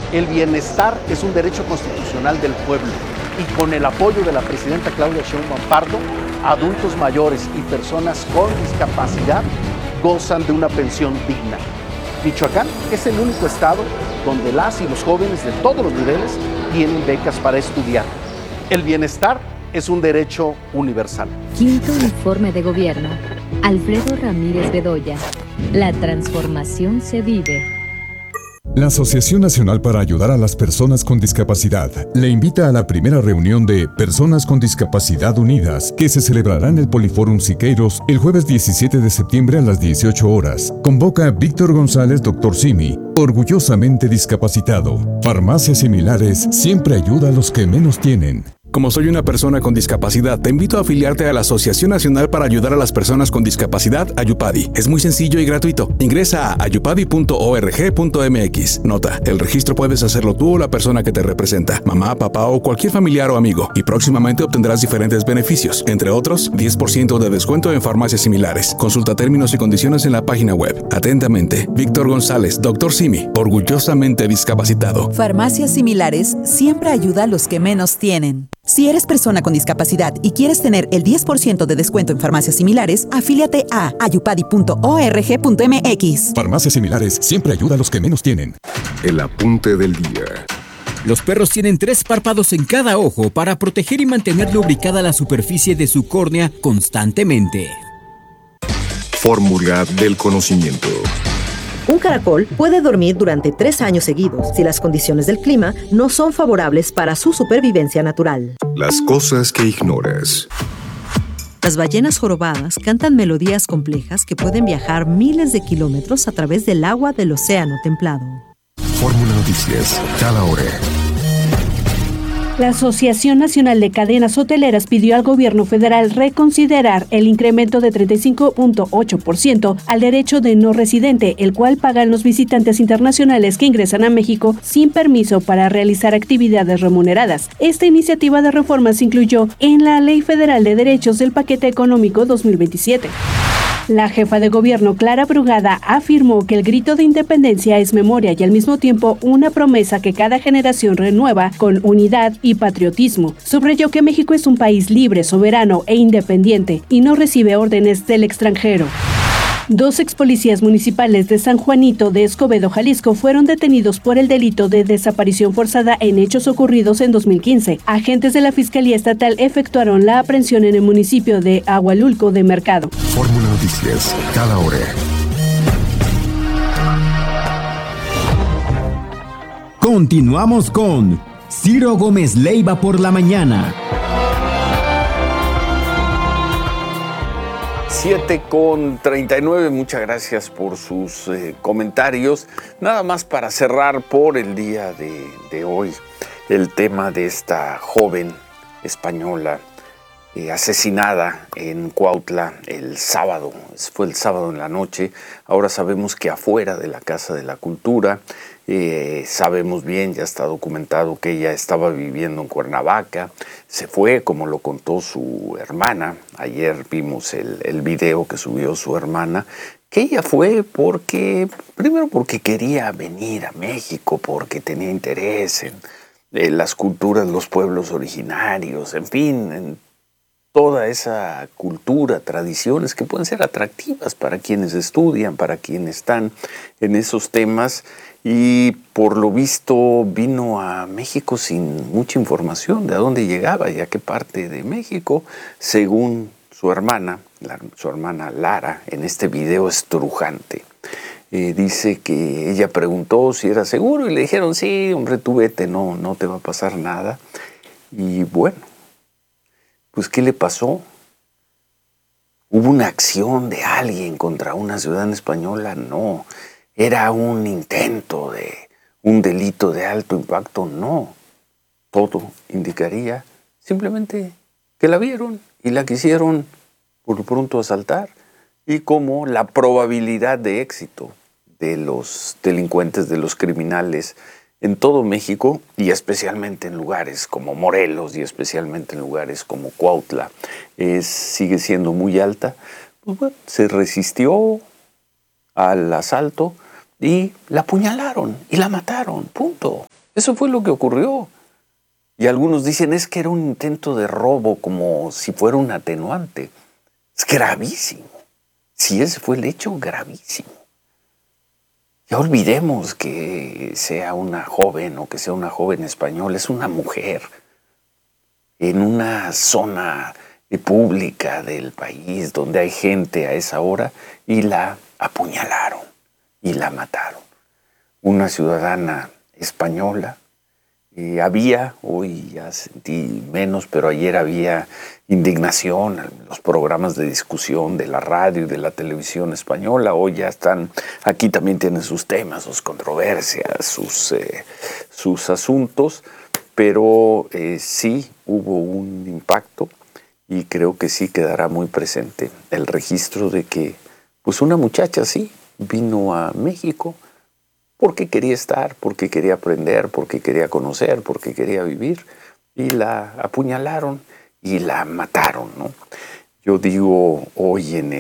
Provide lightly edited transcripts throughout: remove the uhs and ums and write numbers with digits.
El bienestar es un derecho constitucional del pueblo y con el apoyo de la presidenta Claudia Sheinbaum Pardo, adultos mayores y personas con discapacidad gozan de una pensión digna. Michoacán es el único estado donde las y los jóvenes de todos los niveles tienen becas para estudiar. El bienestar es un derecho universal. Quinto informe de gobierno. Alfredo Ramírez Bedoya. La transformación se vive. La Asociación Nacional para Ayudar a las Personas con Discapacidad le invita a la primera reunión de Personas con Discapacidad Unidas, que se celebrará en el Poliforum Siqueiros el jueves 17 de septiembre a las 18 horas. Convoca Víctor González, Dr. Simi, orgullosamente discapacitado. Farmacias Similares siempre ayuda a los que menos tienen. Como soy una persona con discapacidad, te invito a afiliarte a la Asociación Nacional para Ayudar a las Personas con Discapacidad, Ayupadi. Es muy sencillo y gratuito. Ingresa a ayupadi.org.mx. Nota, el registro puedes hacerlo tú o la persona que te representa, mamá, papá o cualquier familiar o amigo, y próximamente obtendrás diferentes beneficios, entre otros, 10% de descuento en farmacias similares. Consulta términos y condiciones en la página web. Atentamente, Víctor González, Dr. Simi, orgullosamente discapacitado. Farmacias Similares siempre ayuda a los que menos tienen. Si eres persona con discapacidad y quieres tener el 10% de descuento en farmacias similares, afíliate a ayupadi.org.mx. Farmacias Similares siempre ayuda a los que menos tienen. El apunte del día. Los perros tienen 3 párpados en cada ojo para proteger y mantener lubricada la superficie de su córnea constantemente. Fórmula del conocimiento. Un caracol puede dormir durante 3 años seguidos si las condiciones del clima no son favorables para su supervivencia natural. Las cosas que ignoras. Las ballenas jorobadas cantan melodías complejas que pueden viajar miles de kilómetros a través del agua del océano templado. Fórmula Noticias, cada hora. La Asociación Nacional de Cadenas Hoteleras pidió al gobierno federal reconsiderar el incremento de 35.8% al derecho de no residente, el cual pagan los visitantes internacionales que ingresan a México sin permiso para realizar actividades remuneradas. Esta iniciativa de reforma se incluyó en la Ley Federal de Derechos del Paquete Económico 2027. La jefa de gobierno, Clara Brugada, afirmó que el grito de independencia es memoria y al mismo tiempo una promesa que cada generación renueva con unidad y patriotismo. Subrayó que México es un país libre, soberano e independiente y no recibe órdenes del extranjero. 2 expolicías municipales de San Juanito de Escobedo, Jalisco, fueron detenidos por el delito de desaparición forzada en hechos ocurridos en 2015. Agentes de la Fiscalía Estatal efectuaron la aprehensión en el municipio de Agualulco de Mercado. Fórmula Noticias, cada hora. Continuamos con Ciro Gómez Leiva por la mañana. 7:39, muchas gracias por sus comentarios. Nada más para cerrar por el día de hoy, el tema de esta joven española asesinada en Cuautla el sábado, fue el sábado en la noche. Ahora sabemos que afuera de la Casa de la Cultura, sabemos bien, ya está documentado que ella estaba viviendo en Cuernavaca, se fue como lo contó su hermana. Ayer vimos el video que subió su hermana, que ella fue primero porque quería venir a México, porque tenía interés en las culturas, los pueblos originarios, en fin, en toda esa cultura, tradiciones que pueden ser atractivas para quienes estudian, para quienes están en esos temas, y por lo visto vino a México sin mucha información de a dónde llegaba y a qué parte de México, según su hermana Lara, en este video estrujante. Dice que ella preguntó si era seguro y le dijeron, sí, hombre, tú vete, no te va a pasar nada. Y bueno, pues ¿qué le pasó? ¿Hubo una acción de alguien contra una ciudadana española? No. ¿Era un intento de un delito de alto impacto? No. Todo indicaría simplemente que la vieron y la quisieron por lo pronto asaltar. Y como la probabilidad de éxito de los delincuentes, de los criminales en todo México, y especialmente en lugares como Morelos y especialmente en lugares como Cuautla, sigue siendo muy alta, pues bueno, se resistió al asalto y la apuñalaron y la mataron, punto. Eso fue lo que ocurrió. Y algunos dicen, es que era un intento de robo, como si fuera un atenuante. Es gravísimo. Si ese fue el hecho, gravísimo. Ya olvidemos que sea una joven o que sea una joven española, es una mujer en una zona pública del país donde hay gente a esa hora y la apuñalaron y la mataron. Una ciudadana española. Había, hoy ya sentí menos, pero ayer había indignación en los programas de discusión de la radio y de la televisión española. Hoy ya están, aquí también tienen sus temas, sus controversias, sus asuntos, pero sí hubo un impacto y creo que sí quedará muy presente el registro de que pues una muchacha sí vino a México porque quería estar, porque quería aprender, porque quería conocer, porque quería vivir, y la apuñalaron y la mataron, ¿no? Yo digo hoy en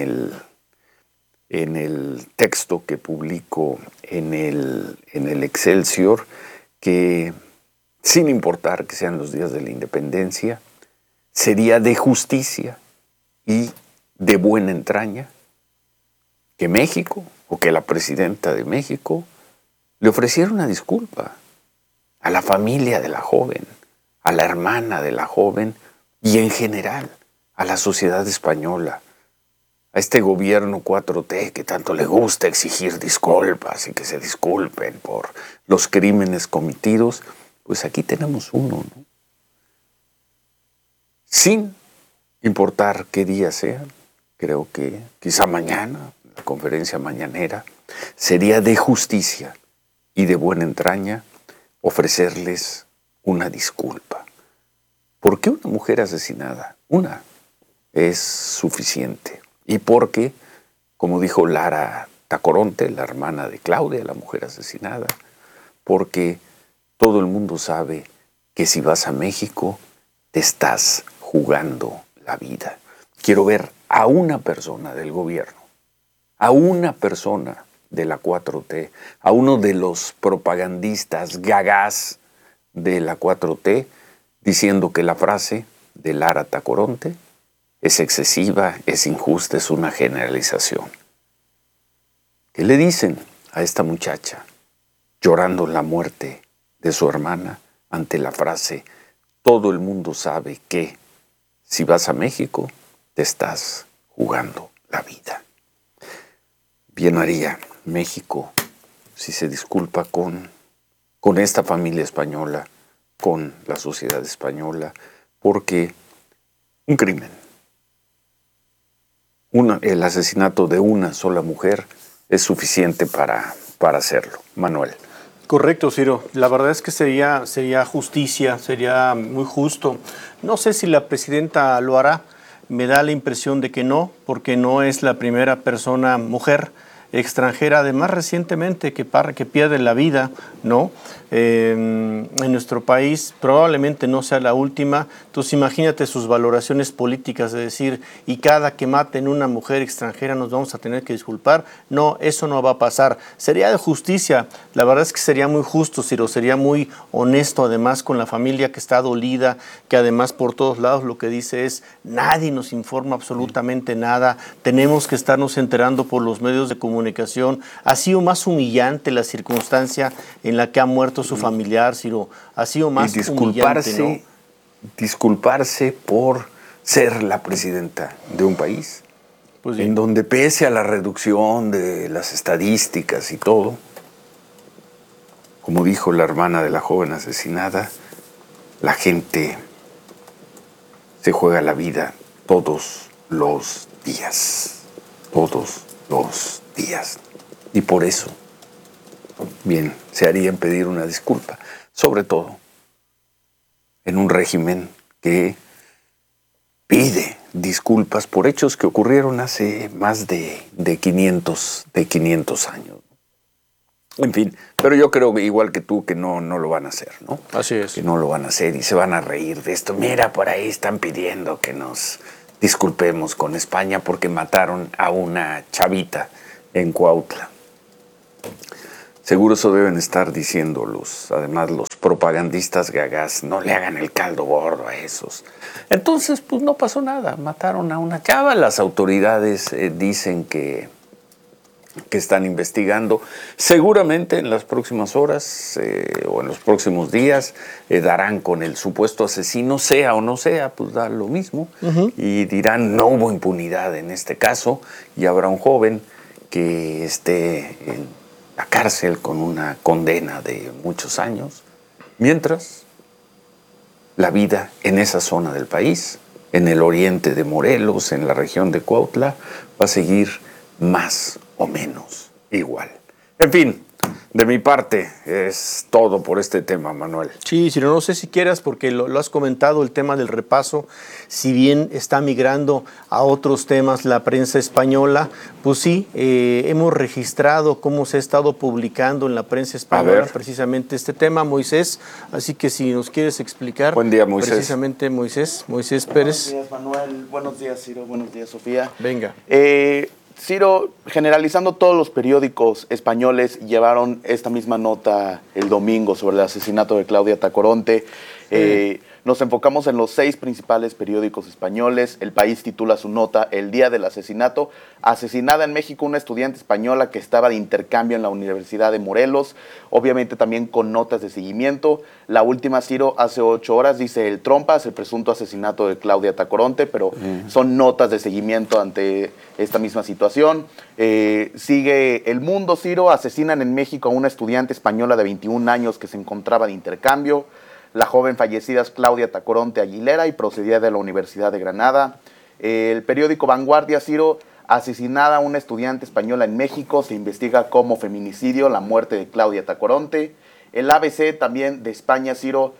el texto que publico en el Excelsior que, sin importar que sean los días de la independencia, sería de justicia y de buena entraña que México, o que la presidenta de México, le ofreciera una disculpa a la familia de la joven, a la hermana de la joven y en general a la sociedad española, a este gobierno 4T que tanto le gusta exigir disculpas y que se disculpen por los crímenes cometidos. Pues aquí tenemos uno, ¿no? Sin importar qué día sea, creo que quizá mañana, la conferencia mañanera, sería de justicia y de buena entraña ofrecerles una disculpa. Porque una mujer asesinada, una, es suficiente. Y porque, como dijo Lara Tacoronte, la hermana de Claudia, la mujer asesinada, porque todo el mundo sabe que si vas a México, te estás jugando la vida. Quiero ver a una persona del gobierno, a una persona de la 4T, a uno de los propagandistas gagás de la 4T, diciendo que la frase de Lara Tacoronte es excesiva, es injusta, es una generalización. ¿Qué le dicen a esta muchacha llorando la muerte de su hermana ante la frase todo el mundo sabe que si vas a México te estás jugando la vida? Bien haría México si se disculpa con esta familia española, con la sociedad española, porque un crimen, el asesinato de una sola mujer es suficiente para hacerlo. Manuel. Correcto, Ciro. La verdad es que sería justicia, sería muy justo. No sé si la presidenta lo hará. Me da la impresión de que no, porque no es la primera persona mujer extranjera, además recientemente, que pierde la vida, ¿no? En nuestro país probablemente no sea la última. Entonces imagínate sus valoraciones políticas de decir, y cada que maten una mujer extranjera nos vamos a tener que disculpar. No, eso no va a pasar. Sería de justicia. La verdad es que sería muy justo, Ciro, sería muy honesto además con la familia que está dolida, que además por todos lados lo que dice es, nadie nos informa absolutamente nada, tenemos que estarnos enterando por los medios de comunicación. Ha sido más humillante la circunstancia en la que ha muerto su familiar, Ciro. Ha sido más humillante, ¿no? Disculparse por ser la presidenta de un país, pues sí, en donde pese a la reducción de las estadísticas y todo, como dijo la hermana de la joven asesinada, la gente se juega la vida todos los días. Todos los días. Y por eso, bien, se haría en pedir una disculpa, sobre todo en un régimen que pide disculpas por hechos que ocurrieron hace más de 500 años. En fin, pero yo creo, igual que tú, que no lo van a hacer, ¿no? Así es. Que no lo van a hacer y se van a reír de esto. Mira, por ahí están pidiendo que nos disculpemos con España porque mataron a una chavita en Cuautla. Seguro eso deben estar diciendo además los propagandistas gagás, no le hagan el caldo gordo a esos. Entonces, pues no pasó nada, mataron a una chava, las autoridades dicen que están investigando. Seguramente en las próximas horas o en los próximos días darán con el supuesto asesino, sea o no sea, pues da lo mismo. Y dirán, no hubo impunidad en este caso, y habrá un joven que esté en la cárcel con una condena de muchos años, mientras la vida en esa zona del país, en el oriente de Morelos, en la región de Cuautla, va a seguir más o menos igual. En fin, de mi parte es todo por este tema, Manuel. Sí, Ciro, no sé si quieras, porque lo has comentado, el tema del repaso, si bien está migrando a otros temas la prensa española, pues sí, hemos registrado cómo se ha estado publicando en la prensa española precisamente este tema, Moisés, así que si nos quieres explicar. Buen día, Moisés. Precisamente Moisés Pérez. Buenos días, Manuel, buenos días, Ciro, buenos días, Sofía. Venga. Ciro, generalizando, todos los periódicos españoles llevaron esta misma nota el domingo sobre el asesinato de Claudia Tacoronte. Nos enfocamos en los 6 principales periódicos españoles. El País titula su nota El día del asesinato. Asesinada en México una estudiante española que estaba de intercambio en la Universidad de Morelos. Obviamente también con notas de seguimiento. La última, Ciro, hace 8 horas, dice el Trompas, el presunto asesinato de Claudia Tacoronte, pero son notas de seguimiento ante esta misma situación. Sigue El Mundo, Ciro, asesinan en México a una estudiante española de 21 años que se encontraba de intercambio. La joven fallecida es Claudia Tacoronte Aguilera y procedía de la Universidad de Granada. El periódico Vanguardia, Ciro, asesinada una estudiante española en México, se investiga como feminicidio la muerte de Claudia Tacoronte. El ABC también de España, Ciro,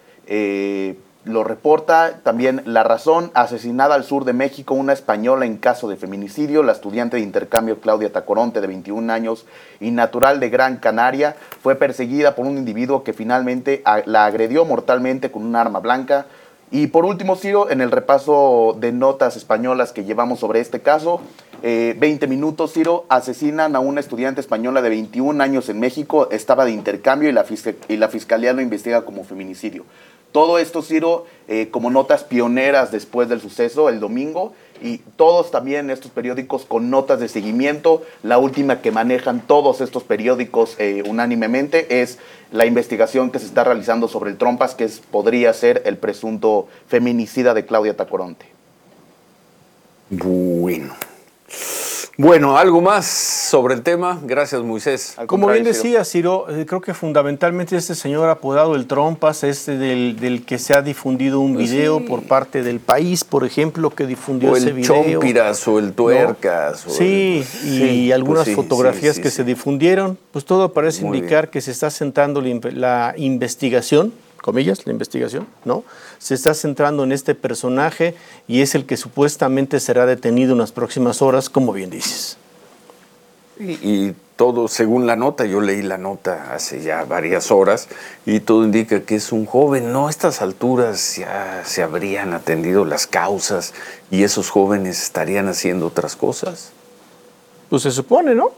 lo reporta. También La Razón, asesinada al sur de México una española en caso de feminicidio. La estudiante de intercambio Claudia Tacoronte, de 21 años y natural de Gran Canaria, fue perseguida por un individuo que finalmente la agredió mortalmente con un arma blanca. Y por último, Ciro, en el repaso de notas españolas que llevamos sobre este caso, 20 minutos, Ciro, asesinan a una estudiante española de 21 años en México, estaba de intercambio y la fiscalía lo investiga como feminicidio. Todo esto, Ciro, como notas pioneras después del suceso el domingo, y todos también estos periódicos con notas de seguimiento. La última que manejan todos estos periódicos unánimemente es la investigación que se está realizando sobre el Trompas, que podría ser el presunto feminicida de Claudia Tacoronte. Bueno, ¿algo más sobre el tema? Gracias, Moisés. Como bien decía, Ciro, creo que fundamentalmente este señor apodado el Trompas es del que se ha difundido un video por parte del País, por ejemplo, que difundió ese video. O el Chompiras o el Tuercas. ¿No? Y algunas fotografías que se difundieron, pues todo parece indicar que se está centrando la investigación, comillas, la investigación, ¿no? Se está centrando en este personaje y es el que supuestamente será detenido en las próximas horas, como bien dices. Y todo, según la nota, yo leí la nota hace ya varias horas y todo indica que es un joven. No, a estas alturas ya se habrían atendido las causas y esos jóvenes estarían haciendo otras cosas. Pues se supone, ¿no?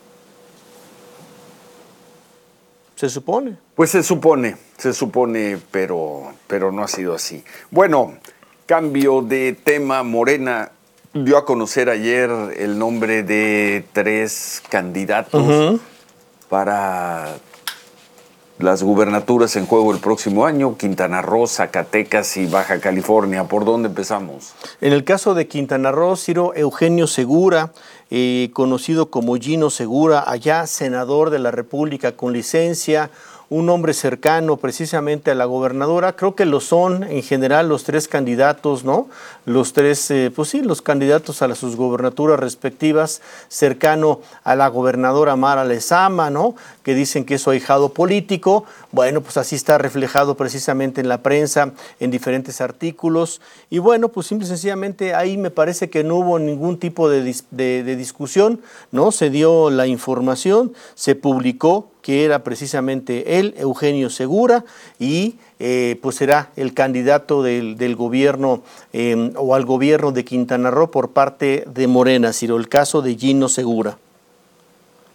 Se supone. Pues se supone, pero no ha sido así. Bueno, cambio de tema. Morena dio a conocer ayer el nombre de 3 candidatos para las gubernaturas en juego el próximo año: Quintana Roo, Zacatecas y Baja California. ¿Por dónde empezamos? En el caso de Quintana Roo, Ciro, Eugenio Segura, conocido como Gino Segura, allá senador de la República con licencia, un hombre cercano precisamente a la gobernadora. Creo que lo son en general los 3 candidatos, ¿no? Los 3, pues sí, los candidatos a sus gobernaturas respectivas, cercano a la gobernadora Mara Lezama, ¿no? Que dicen que es su ahijado político. Bueno, pues así está reflejado precisamente en la prensa, en diferentes artículos. Y bueno, pues simple y sencillamente ahí me parece que no hubo ningún tipo de discusión, ¿no? Se dio la información, se publicó que era precisamente él, Eugenio Segura, y pues será el candidato del gobierno o al gobierno de Quintana Roo por parte de Morena, Ciro, el caso de Gino Segura.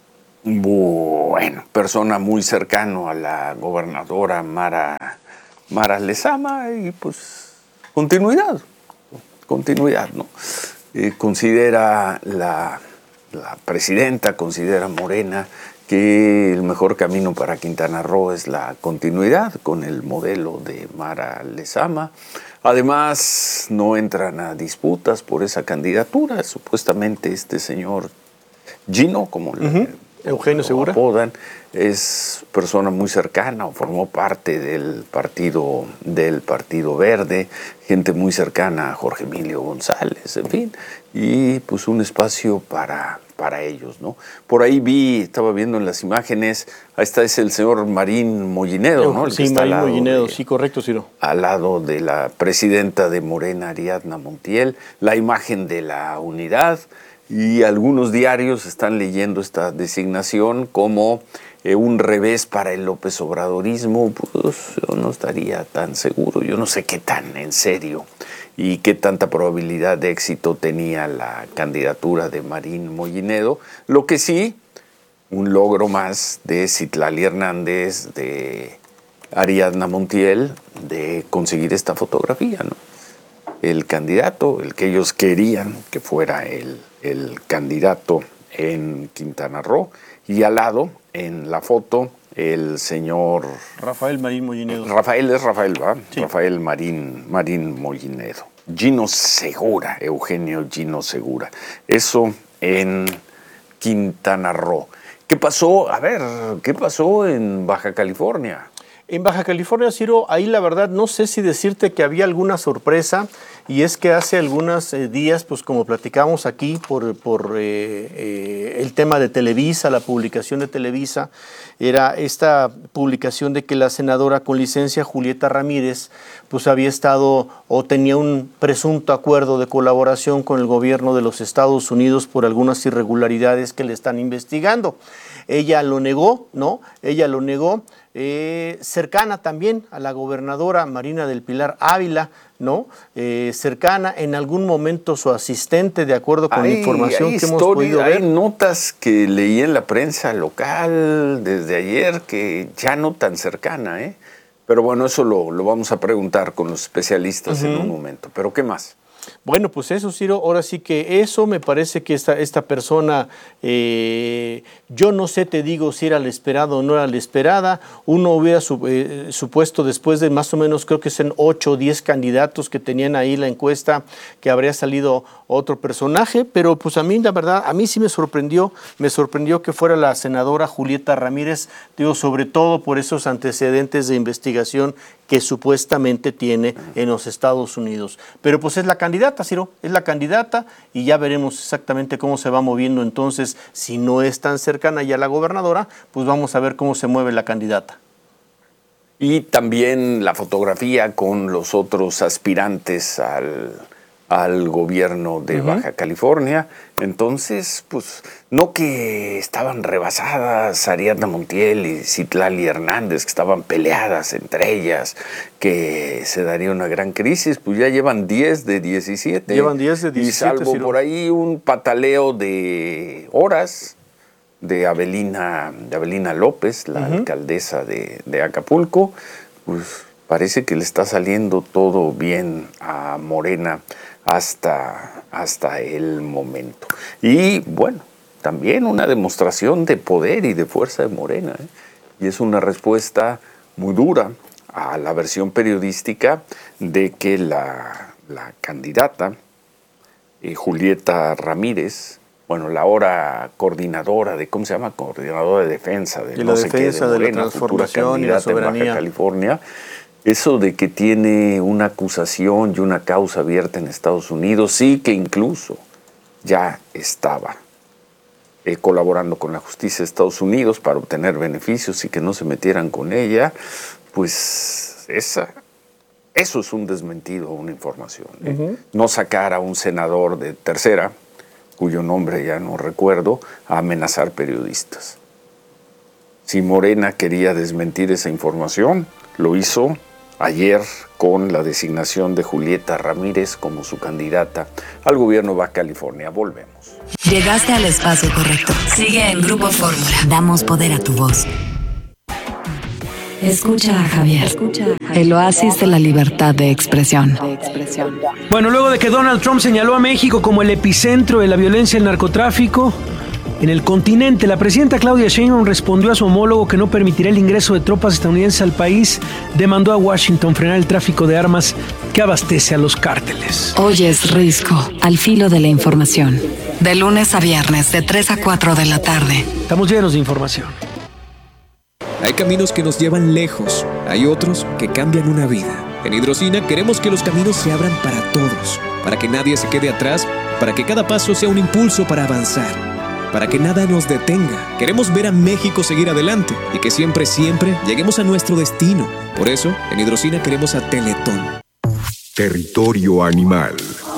Bueno, persona muy cercano a la gobernadora Mara Lezama y pues continuidad, ¿no? Considera la presidenta, considera Morena que el mejor camino para Quintana Roo es la continuidad con el modelo de Mara Lezama. Además, no entran a disputas por esa candidatura. Supuestamente este señor Gino, como Eugenio Segura, apodan, es persona muy cercana o formó parte del Partido Verde, gente muy cercana a Jorge Emilio González, en fin, y pues un espacio para ellos, ¿no? Por ahí estaba viendo en las imágenes, ahí está, es el señor Marín Mollinedo, ¿no? Sí, Marín Mollinedo, sí, correcto, Ciro. Al lado de la presidenta de Morena, Ariadna Montiel, la imagen de la unidad, y algunos diarios están leyendo esta designación como un revés para el López Obradorismo. Pues yo no estaría tan seguro, yo no sé qué tan en serio y qué tanta probabilidad de éxito tenía la candidatura de Marín Mollinedo. Lo que sí, un logro más de Citlali Hernández, de Ariadna Montiel, de conseguir esta fotografía, ¿no? El candidato, el que ellos querían que fuera el candidato en Quintana Roo, y al lado, en la foto, el señor Rafael Marín Mollinedo. Rafael, ¿va? Sí. Rafael Marín Mollinedo. Gino Segura, Eugenio Gino Segura. Eso en Quintana Roo. ¿Qué pasó? A ver, ¿qué pasó en Baja California? En Baja California, Ciro, ahí la verdad no sé si decirte que había alguna sorpresa, y es que hace algunos días, pues como platicamos aquí por el tema de Televisa, la publicación de Televisa, era esta publicación de que la senadora con licencia Julieta Ramírez pues había estado o tenía un presunto acuerdo de colaboración con el gobierno de los Estados Unidos por algunas irregularidades que le están investigando. Ella lo negó, ¿no? Ella lo negó. Cercana también a la gobernadora Marina del Pilar Ávila, ¿no? Cercana, en algún momento su asistente, de acuerdo con la información que hemos podido ver. Hay notas que leí en la prensa local desde ayer que ya no tan cercana, ¿eh? Pero bueno, eso lo vamos a preguntar con los especialistas en un momento. ¿Pero qué más? Bueno, pues eso, Ciro, ahora sí que eso me parece que esta persona, yo no sé, te digo, si era la esperada o no era la esperada. Uno hubiera supuesto después de más o menos, creo que son 8 o 10 candidatos que tenían ahí la encuesta, que habría salido otro personaje, pero pues a mí, la verdad, a mí sí me sorprendió que fuera la senadora Julieta Ramírez, digo, sobre todo por esos antecedentes de investigación que supuestamente tiene en los Estados Unidos. Pero pues es la candidata, Ciro, es la candidata, y ya veremos exactamente cómo se va moviendo entonces. Si no es tan cercana ya la gobernadora, pues vamos a ver cómo se mueve la candidata. Y también la fotografía con los otros aspirantes al gobierno de Baja California. Entonces, pues, no que estaban rebasadas Ariadna Montiel y Citlali Hernández, que estaban peleadas entre ellas, que se daría una gran crisis, pues ya llevan 10 de 17. Llevan 10 de 17, y salvo Ciro, por ahí un pataleo de horas de Avelina López, la alcaldesa de Acapulco, pues parece que le está saliendo todo bien a Morena hasta el momento. Y bueno, también una demostración de poder y de fuerza de Morena, ¿eh? Y es una respuesta muy dura a la versión periodística de que la candidata Julieta Ramírez, bueno, la ahora coordinadora de, ¿cómo se llama? Coordinadora de defensa de la defensa de la transformación y la soberanía en Baja California. Eso de que tiene una acusación y una causa abierta en Estados Unidos, sí, que incluso ya estaba colaborando con la justicia de Estados Unidos para obtener beneficios y que no se metieran con ella, pues eso es un desmentido, una información. No sacar a un senador de tercera, cuyo nombre ya no recuerdo, a amenazar periodistas. Si Morena quería desmentir esa información, lo hizo ayer con la designación de Julieta Ramírez como su candidata al gobierno de Baja California. Volvemos. Llegaste al espacio correcto. Sigue en Grupo Fórmula. Damos poder a tu voz. Escucha a Javier. El oasis de la libertad de expresión. Bueno, luego de que Donald Trump señaló a México como el epicentro de la violencia y el narcotráfico en el continente, la presidenta Claudia Sheinbaum respondió a su homólogo que no permitirá el ingreso de tropas estadounidenses al país. Demandó a Washington frenar el tráfico de armas que abastece a los cárteles. Hoy es Risco, al filo de la información. De lunes a viernes, de 3 a 4 de la tarde. Estamos llenos de información. Hay caminos que nos llevan lejos, hay otros que cambian una vida. En Hidrocina queremos que los caminos se abran para todos, para que nadie se quede atrás, para que cada paso sea un impulso para avanzar, para que nada nos detenga. Queremos ver a México seguir adelante y que siempre, siempre lleguemos a nuestro destino. Por eso, en Hidrocina queremos a Teletón. Territorio animal.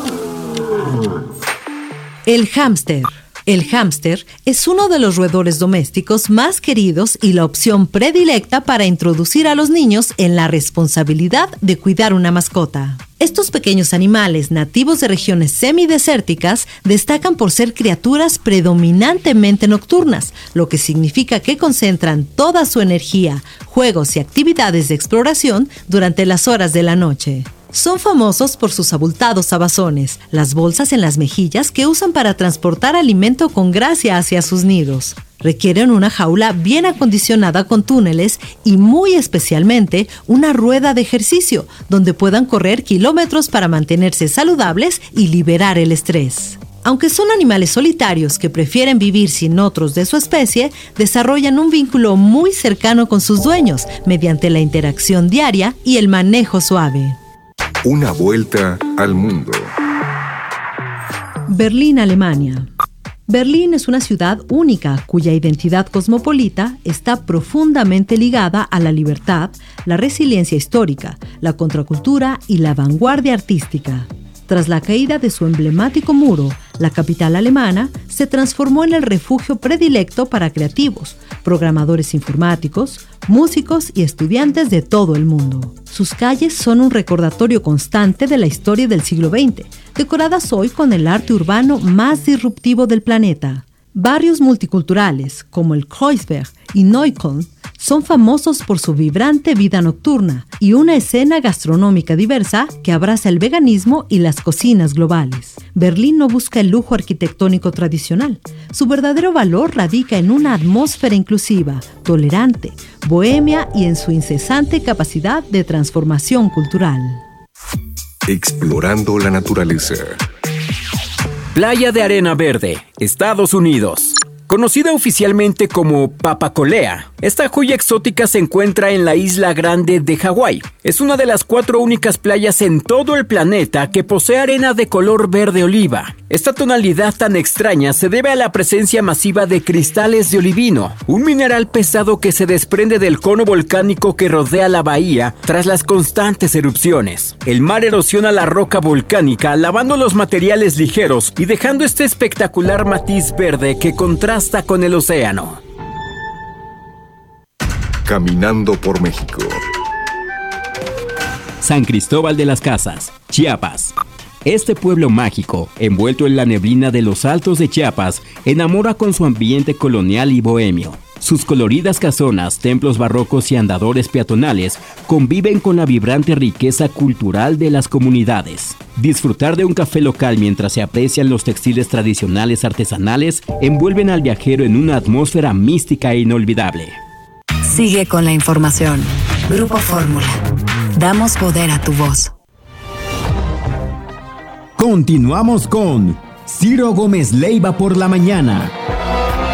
El hámster. El hámster es uno de los roedores domésticos más queridos y la opción predilecta para introducir a los niños en la responsabilidad de cuidar una mascota. Estos pequeños animales nativos de regiones semidesérticas destacan por ser criaturas predominantemente nocturnas, lo que significa que concentran toda su energía, juegos y actividades de exploración durante las horas de la noche. Son famosos por sus abultados abazones, las bolsas en las mejillas que usan para transportar alimento con gracia hacia sus nidos. Requieren una jaula bien acondicionada con túneles y muy especialmente una rueda de ejercicio donde puedan correr kilómetros para mantenerse saludables y liberar el estrés. Aunque son animales solitarios que prefieren vivir sin otros de su especie, desarrollan un vínculo muy cercano con sus dueños mediante la interacción diaria y el manejo suave. Una vuelta al mundo. Berlín, Alemania. Berlín es una ciudad única cuya identidad cosmopolita está profundamente ligada a la libertad, la resiliencia histórica, la contracultura y la vanguardia artística. Tras la caída de su emblemático muro, la capital alemana se transformó en el refugio predilecto para creativos, programadores informáticos, músicos y estudiantes de todo el mundo. Sus calles son un recordatorio constante de la historia del siglo XX, decoradas hoy con el arte urbano más disruptivo del planeta. Barrios multiculturales, como el Kreuzberg y Neukölln, son famosos por su vibrante vida nocturna y una escena gastronómica diversa que abraza el veganismo y las cocinas globales. Berlín no busca el lujo arquitectónico tradicional. Su verdadero valor radica en una atmósfera inclusiva, tolerante, bohemia y en su incesante capacidad de transformación cultural. Explorando la naturaleza. Playa de Arena Verde, Estados Unidos. Conocida oficialmente como Papacolea, esta joya exótica se encuentra en la Isla Grande de Hawái. Es una de las 4 únicas playas en todo el planeta que posee arena de color verde oliva. Esta tonalidad tan extraña se debe a la presencia masiva de cristales de olivino, un mineral pesado que se desprende del cono volcánico que rodea la bahía tras las constantes erupciones. El mar erosiona la roca volcánica, lavando los materiales ligeros y dejando este espectacular matiz verde que contrasta con el océano. Caminando por México. San Cristóbal de las Casas, Chiapas. Este pueblo mágico, envuelto en la neblina de los altos de Chiapas, enamora con su ambiente colonial y bohemio. Sus coloridas casonas, templos barrocos y andadores peatonales conviven con la vibrante riqueza cultural de las comunidades. Disfrutar de un café local mientras se aprecian los textiles tradicionales artesanales envuelven al viajero en una atmósfera mística e inolvidable. Sigue con la información. Grupo Fórmula. Damos poder a tu voz. Continuamos con Ciro Gómez Leiva por la mañana.